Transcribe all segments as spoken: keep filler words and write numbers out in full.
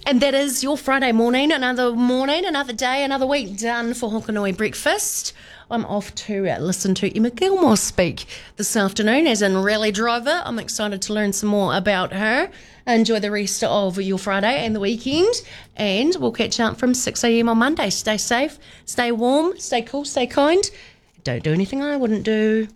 And that is your Friday morning, another morning, another day, another week done for Hokanui Breakfast. I'm off to uh, listen to Emma Gilmore speak this afternoon as a rally driver. I'm excited to learn some more about her. Enjoy the rest of your Friday and the weekend, and we'll catch up from six a.m. on Monday. Stay safe, stay warm, stay cool, stay kind. Don't do anything I wouldn't do.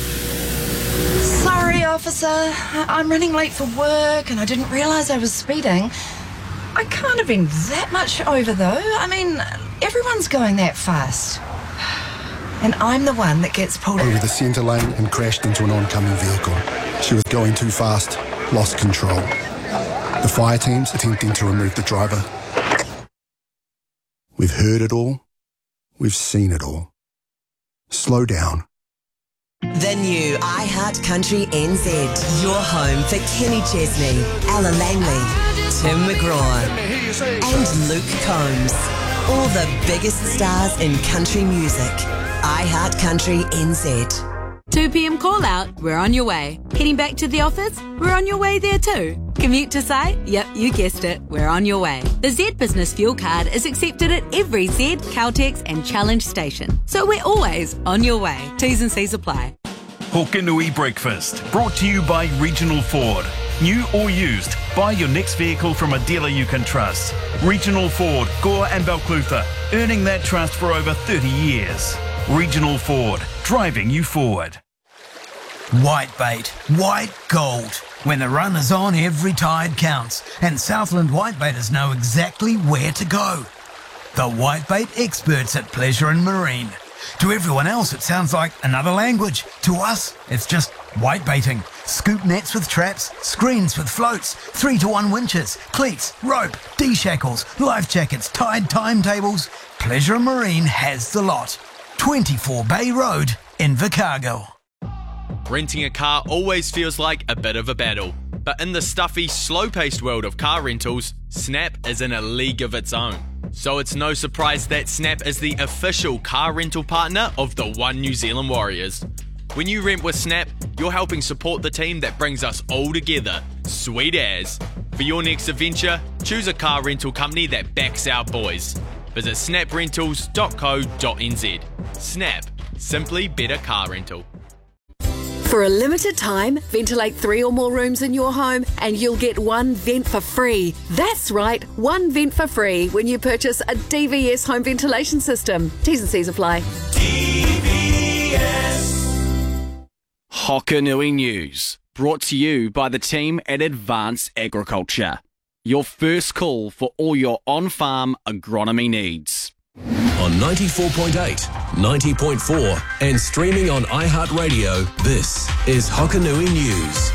Sorry, officer. I'm running late for work and I didn't realise I was speeding. I can't have been that much over, though. I mean, everyone's going that fast. And I'm the one that gets pulled over the centre lane and crashed into an oncoming vehicle. She was going too fast, lost control. The fire team's attempting to remove the driver. We've heard it all. We've seen it all. Slow down. The new iHeart Country N Z. Your home for Kenny Chesney, Ella Langley, Tim McGraw and Luke Combs. All the biggest stars in country music. iHeart Country N Z. two p.m. call out, we're on your way. Heading back to the office, we're on your way there too. Commute to site? Yep, you guessed it, we're on your way. The Z Business Fuel Card is accepted at every Z, Caltex and Challenge station. So we're always on your way. T's and C's apply. Hokanui Breakfast, brought to you by Regional Ford. New or used, buy your next vehicle from a dealer you can trust. Regional Ford, Gore and Balclutha, earning that trust for over thirty years. Regional Ford, driving you forward. Whitebait, white gold. When the run is on, every tide counts, and Southland Whitebaiters know exactly where to go. The whitebait experts at Pleasure and Marine. To everyone else, it sounds like another language. To us, it's just whitebaiting. Scoop nets with traps, screens with floats, three to one winches, cleats, rope, D-shackles, life jackets, tide timetables. Pleasure and Marine has the lot. twenty-four Bay Road, Invercargill. Renting a car always feels like a bit of a battle, but in the stuffy, slow-paced world of car rentals, Snap is in a league of its own. So it's no surprise that Snap is the official car rental partner of the One New Zealand Warriors. When you rent with Snap, you're helping support the team that brings us all together. Sweet as. For your next adventure, choose a car rental company that backs our boys. Visit snap rentals dot co dot n z. Snap. Simply better car rental. For a limited time, ventilate three or more rooms in your home and you'll get one vent for free. That's right, one vent for free when you purchase a D V S home ventilation system. T's and C's apply. D V S. Hokanui News, brought to you by the team at Advanced Agriculture. Your first call for all your on-farm agronomy needs. On ninety-four point eight, ninety point four and streaming on iHeartRadio, this is Hokanui News.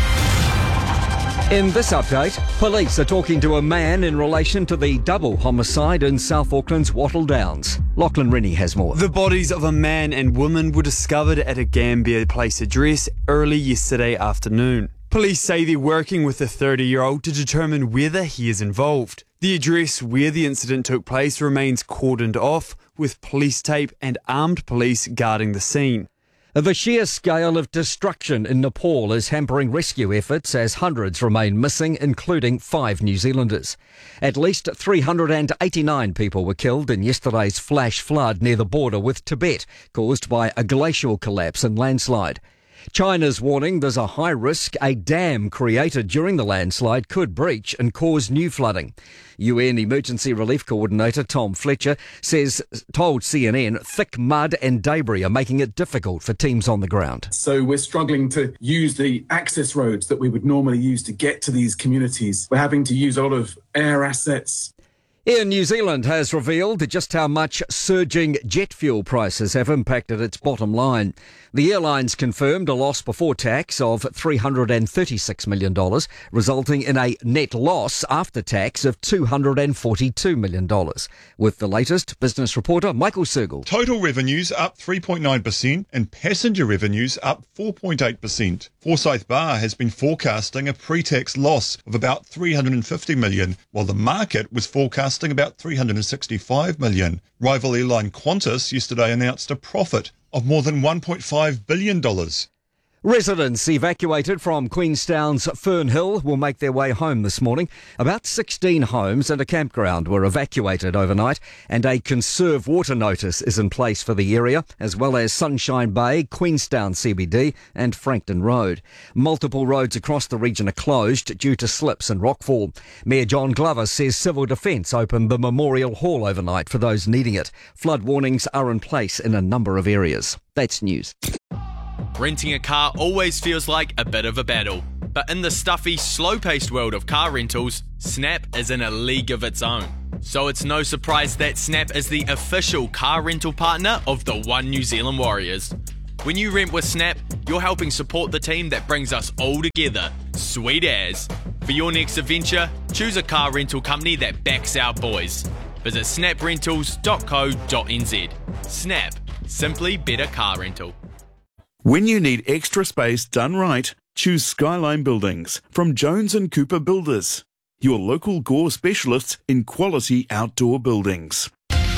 In this update, police are talking to a man in relation to the double homicide in South Auckland's Wattle Downs. Lachlan Rennie has more. The bodies of a man and woman were discovered at a Gambier Place address early yesterday afternoon. Police say they're working with the thirty-year-old to determine whether he is involved. The address where the incident took place remains cordoned off, with police tape and armed police guarding the scene. The sheer scale of destruction in Nepal is hampering rescue efforts as hundreds remain missing, including five New Zealanders. At least three hundred eighty-nine people were killed in yesterday's flash flood near the border with Tibet, caused by a glacial collapse and landslide. China's warning there's a high risk a dam created during the landslide could breach and cause new flooding. U N Emergency Relief Coordinator Tom Fletcher says, told C N N, thick mud and debris are making it difficult for teams on the ground. So we're struggling to use the access roads that we would normally use to get to these communities. We're having to use a lot of air assets. Air New Zealand has revealed just how much surging jet fuel prices have impacted its bottom line. The airlines confirmed a loss before tax of three hundred thirty-six million dollars, resulting in a net loss after tax of two hundred forty-two million dollars. With the latest, business reporter Michael Sergel. Total revenues up three point nine percent and passenger revenues up four point eight percent. Forsyth Barr has been forecasting a pre-tax loss of about three hundred fifty million dollars, while the market was forecasting about three hundred sixty-five million dollars. Rival airline Qantas yesterday announced a profit of more than one point five billion dollars. Residents evacuated from Queenstown's Fern Hill will make their way home this morning. About sixteen homes and a campground were evacuated overnight, and a conserve water notice is in place for the area, as well as Sunshine Bay, Queenstown C B D and Frankton Road. Multiple roads across the region are closed due to slips and rockfall. Mayor John Glover says Civil Defence opened the Memorial Hall overnight for those needing it. Flood warnings are in place in a number of areas. That's news. Renting a car always feels like a bit of a battle, but in the stuffy, slow-paced world of car rentals, Snap is in a league of its own. So it's no surprise that Snap is the official car rental partner of the One New Zealand Warriors. When you rent with Snap, you're helping support the team that brings us all together. Sweet as. For your next adventure, choose a car rental company that backs our boys. Visit snap rentals dot co dot n z. Snap. Simply better car rental. When you need extra space done right, choose Skyline Buildings from Jones and Cooper Builders, your local Gore specialists in quality outdoor buildings.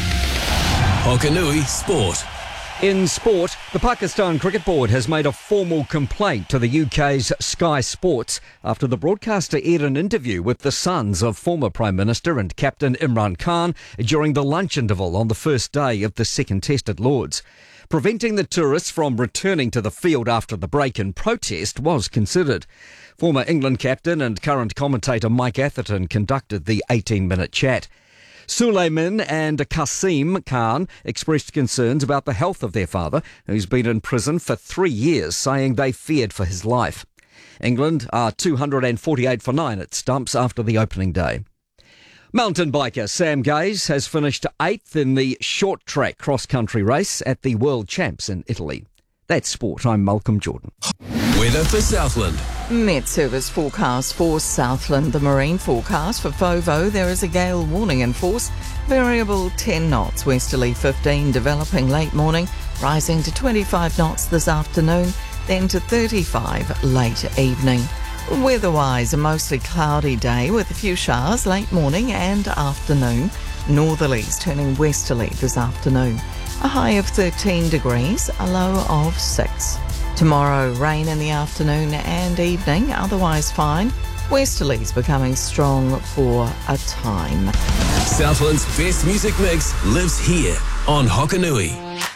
Hokanui Sport. In sport, the Pakistan Cricket Board has made a formal complaint to the U K's Sky Sports after the broadcaster aired an interview with the sons of former Prime Minister and captain Imran Khan during the lunch interval on the first day of the second test at Lord's. Preventing the tourists from returning to the field after the break in protest was considered. Former England captain and current commentator Mike Atherton conducted the eighteen-minute chat. Suleiman and Qasim Khan expressed concerns about the health of their father, who's been in prison for three years, saying they feared for his life. England are two hundred forty-eight for nine at stumps after the opening day. Mountain biker Sam Gaze has finished eighth in the short track cross-country race at the World Champs in Italy. That's sport. I'm Malcolm Jordan. Weather for Southland. Met Service forecast for Southland. The marine forecast for Fovo, there is a gale warning in force. Variable ten knots, westerly fifteen, developing late morning, rising to twenty-five knots this afternoon, then to thirty-five late evening. Weather-wise, a mostly cloudy day with a few showers late morning and afternoon. Northerlies turning westerly this afternoon. A high of thirteen degrees, a low of six. Tomorrow, rain in the afternoon and evening, otherwise fine. Westerlies becoming strong for a time. Southland's best music mix lives here on Hokanui.